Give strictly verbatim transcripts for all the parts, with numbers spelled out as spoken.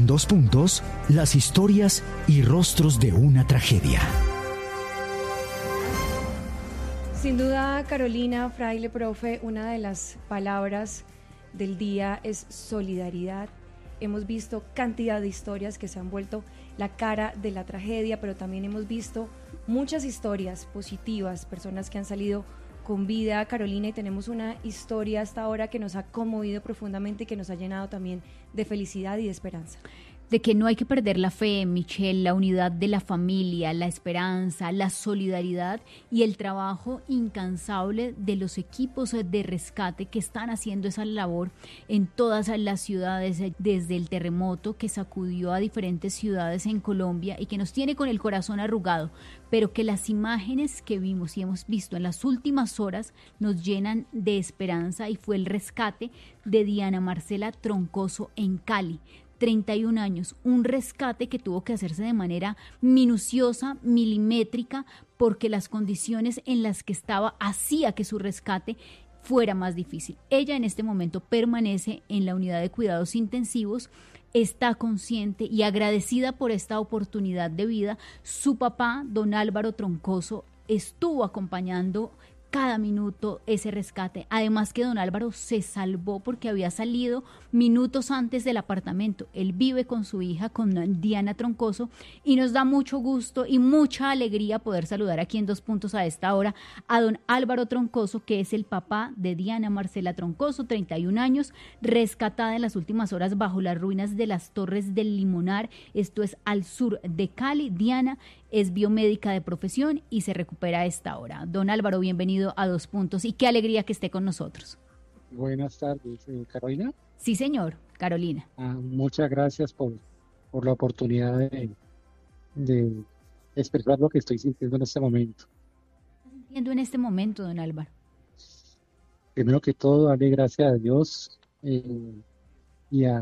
Dos puntos, las historias y rostros de una tragedia. Sin duda, Carolina, Fraile, profe, una de las palabras del día es solidaridad. Hemos visto cantidad de historias que se han vuelto la cara de la tragedia, pero también hemos visto muchas historias positivas, personas que han salido con vida, Carolina, y tenemos una historia hasta ahora que nos ha conmovido profundamente y que nos ha llenado también de felicidad y de esperanza. De que no hay que perder la fe, Michelle, la unidad de la familia, la esperanza, la solidaridad y el trabajo incansable de los equipos de rescate que están haciendo esa labor en todas las ciudades, desde el terremoto que sacudió a diferentes ciudades en Colombia y que nos tiene con el corazón arrugado, pero que las imágenes que vimos y hemos visto en las últimas horas nos llenan de esperanza, y fue el rescate de Diana Marcela Troncoso en Cali. treinta y un años, un rescate que tuvo que hacerse de manera minuciosa, milimétrica, porque las condiciones en las que estaba hacía que su rescate fuera más difícil. Ella en este momento permanece en la unidad de cuidados intensivos, está consciente y agradecida por esta oportunidad de vida. Su papá, don Álvaro Troncoso, estuvo acompañando cada minuto ese rescate. Además que don Álvaro se salvó porque había salido minutos antes del apartamento. Él vive con su hija, con Diana Troncoso, y nos da mucho gusto y mucha alegría poder saludar aquí en Dos Puntos a esta hora a don Álvaro Troncoso, que es el papá de Diana Marcela Troncoso, treinta y un años, rescatada en las últimas horas bajo las ruinas de las Torres del Limonar. Esto es al sur de Cali. Diana es biomédica de profesión y se recupera a esta hora. Don Álvaro, bienvenido a Dos Puntos y qué alegría que esté con nosotros. Buenas tardes, eh, Carolina. Sí, señor, Carolina. Ah, muchas gracias por, por la oportunidad de, de expresar lo que estoy sintiendo en este momento. ¿Qué está sintiendo en este momento, don Álvaro? Primero que todo, darle gracias a Dios eh, y a,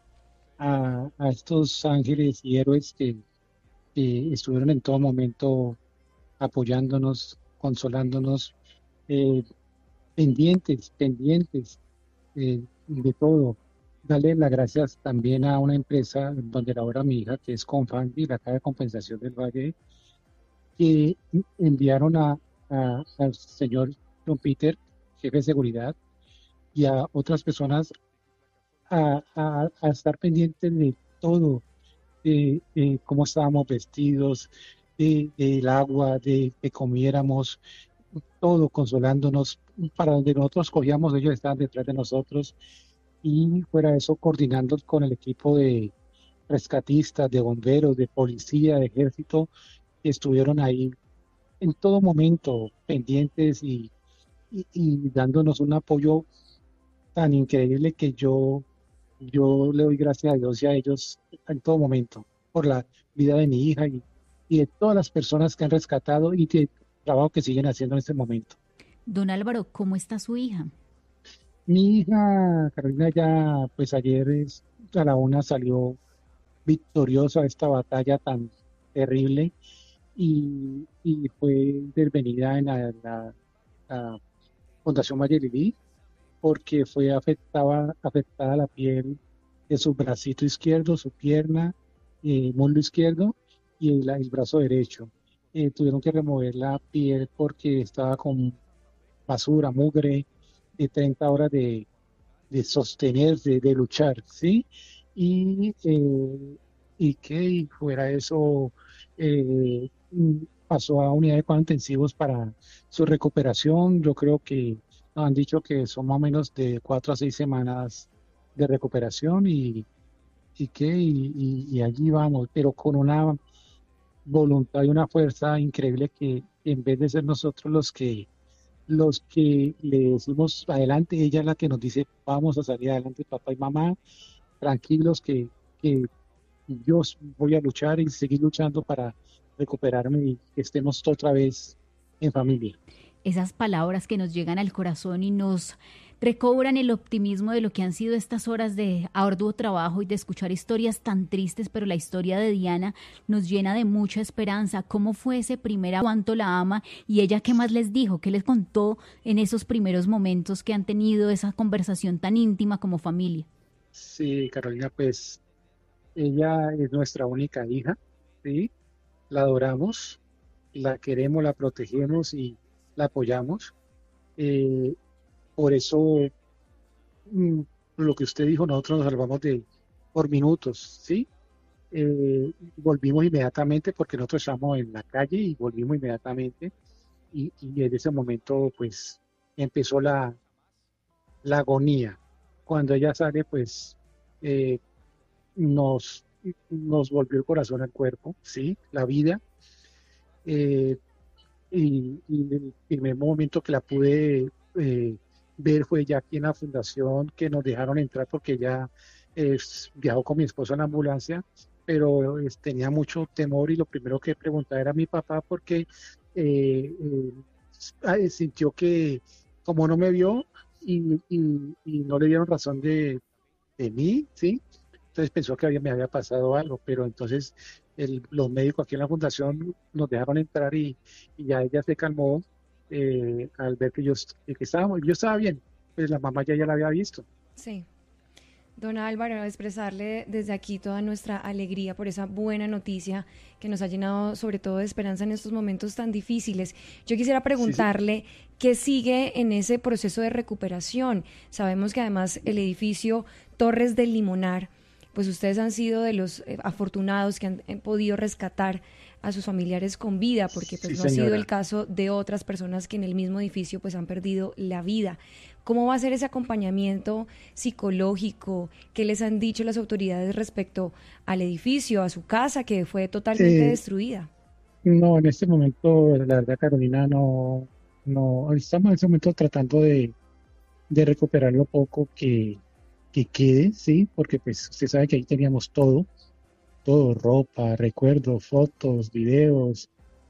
a, a estos ángeles y héroes que que estuvieron en todo momento apoyándonos, consolándonos, eh, pendientes, pendientes eh, de todo. Darle las gracias también a una empresa donde labora mi hija, que es Confandi, la Caja de Compensación del Valle, que enviaron a, a- al señor John Peter, jefe de seguridad, y a otras personas a, a- a estar pendientes de todo, de, de cómo estábamos vestidos, de, del agua, de que comiéramos, todo consolándonos. Para donde nosotros cogíamos, ellos estaban detrás de nosotros, y fuera de eso, coordinando con el equipo de rescatistas, de bomberos, de policía, de ejército, que estuvieron ahí en todo momento pendientes y, y, y dándonos un apoyo tan increíble que yo, yo le doy gracias a Dios y a ellos en todo momento por la vida de mi hija y, y de todas las personas que han rescatado y de trabajo que siguen haciendo en este momento. Don Álvaro, ¿cómo está su hija? Mi hija Carolina ya, pues ayer es, a la una salió victoriosa de esta batalla tan terrible, y, y fue intervenida en la, la- la Fundación Mayelili porque fue afectada, afectada la piel de su bracito izquierdo, su pierna, eh, muslo izquierdo y el, el brazo derecho. Eh, tuvieron que remover la piel porque estaba con basura, mugre, de treinta horas de, de sostener, de, de luchar, ¿sí? Y, eh, y que y fuera eso, eh, mm, pasó a unidad de cuidados intensivos para su recuperación. Yo creo que nos han dicho que son más o menos de cuatro a seis semanas de recuperación, y, y que y, y- y allí vamos, pero con una voluntad y una fuerza increíble que en vez de ser nosotros los que los que le decimos adelante, ella es la que nos dice vamos a salir adelante, papá y mamá, tranquilos que, que yo voy a luchar y seguir luchando para recuperarme y que estemos otra vez en familia. Esas palabras que nos llegan al corazón y nos recobran el optimismo de lo que han sido estas horas de arduo trabajo y de escuchar historias tan tristes, pero la historia de Diana nos llena de mucha esperanza. ¿Cómo fue ese primer amor? ¿Cuánto la ama? ¿Y ella qué más les dijo? ¿Qué les contó en esos primeros momentos que han tenido esa conversación tan íntima como familia? Sí, Carolina, pues ella es nuestra única hija, ¿sí? La adoramos, la queremos, la protegemos y la apoyamos. Eh, por eso, mm, lo que usted dijo, nosotros nos salvamos de por minutos, ¿sí? Eh, volvimos inmediatamente porque nosotros estábamos en la calle y volvimos inmediatamente y, y en ese momento pues empezó la, la agonía. Cuando ella sale pues eh, nos, nos volvió el corazón al cuerpo, ¿sí? La vida. eh, y, y el primer momento que la pude eh, ver fue ya aquí en la fundación, que nos dejaron entrar porque ya eh, viajó con mi esposo en la ambulancia, pero eh, tenía mucho temor y lo primero que preguntaba era a mi papá porque eh, eh, ah, eh, sintió que como no me vio y, y- y no le dieron razón de, de mí, ¿sí? Entonces pensó que había, me había pasado algo, pero entonces el- los médicos aquí en la fundación nos dejaron entrar y, y ya ella se calmó eh, al ver que yo, est- que estábamos, yo estaba bien, pues la mamá ya, ya la había visto. Sí. Don Álvaro, expresarle desde aquí toda nuestra alegría por esa buena noticia que nos ha llenado sobre todo de esperanza en estos momentos tan difíciles. Yo quisiera Sí, sí. preguntarle qué sigue en ese proceso de recuperación. Sabemos que además el edificio Torres del Limonar, pues ustedes han sido de los eh, afortunados que han, eh, podido rescatar a sus familiares con vida, porque Sí, pues no ha sido el señora. caso de otras personas que en el mismo edificio pues han perdido la vida. ¿Cómo va a ser ese acompañamiento psicológico? ¿Qué les han dicho las autoridades respecto al edificio, a su casa que fue totalmente Eh, destruida? no, en este momento, la verdad, Carolina, no, no, estamos en este momento tratando de, de recuperar lo poco que, que quede, ¿sí? Porque pues usted sabe que ahí teníamos todo, todo, ropa, recuerdos, fotos, videos,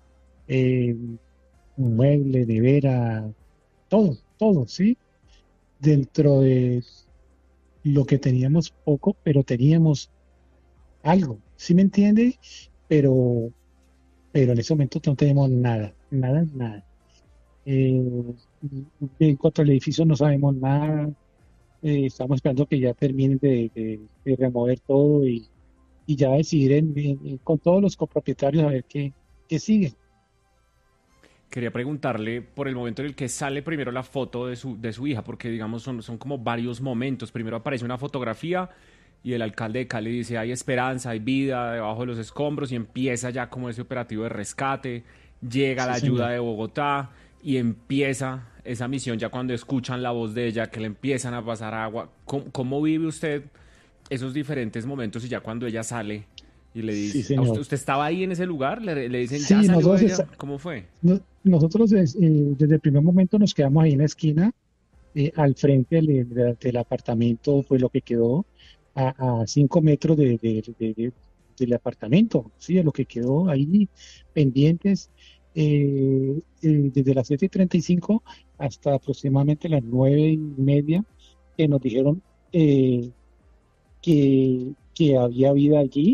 eh, un mueble, nevera, todo, todo, ¿sí? Dentro de lo que teníamos poco, pero teníamos algo, ¿sí me entiende? Pero, pero en ese momento no tenemos nada, nada, nada. Eh, en cuanto al edificio no sabemos nada, eh, estamos esperando que ya terminen de, de- de remover todo y, y ya decidir en- en- en- con todos los copropietarios a ver qué, qué sigue. Quería preguntarle por el momento en el que sale primero la foto de su, de su hija, porque digamos son, son como varios momentos. Primero aparece una fotografía y el alcalde de Cali dice hay esperanza, hay vida debajo de los escombros y empieza ya como ese operativo de rescate, llega la Sí, ayuda señor. de Bogotá y empieza esa misión ya cuando escuchan la voz de ella, que le empiezan a pasar agua. ¿Cómo, cómo vive usted esos diferentes momentos y ya cuando ella sale y le Sí, dice, ¿a usted, señor. usted estaba ahí en ese lugar? ¿Le, le dicen ya Sí, salió nosotros, ella? esta- ¿Cómo fue? no- nosotros es- eh, desde el primer momento nos quedamos ahí en la esquina, eh, al frente del, del- del apartamento, pues lo que quedó a, a cinco metros de, de- de- de- del apartamento, sí, de lo que quedó ahí pendientes, eh, eh, desde las siete y treinta y cinco hasta aproximadamente las nueve y media, que nos dijeron eh, que, que había vida allí